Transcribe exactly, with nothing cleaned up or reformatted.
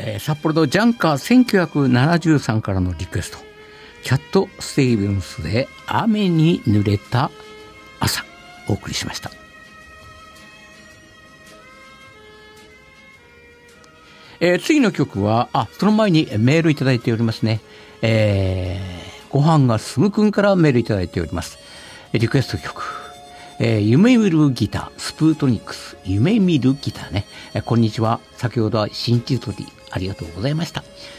えー、札幌のジャンカーせんきゅうひゃくななじゅうさんからのリクエスト、キャット・スティーブンスで雨に濡れた朝、お送りしました。えー、次の曲は、あ、その前にメールいただいておりますね。えー、ご飯がすぐくんからメールいただいております。リクエスト曲、えー、夢見るギター、スプートニクス、夢見るギターね。えー、こんにちは。先ほどは新地図りありがとうございました。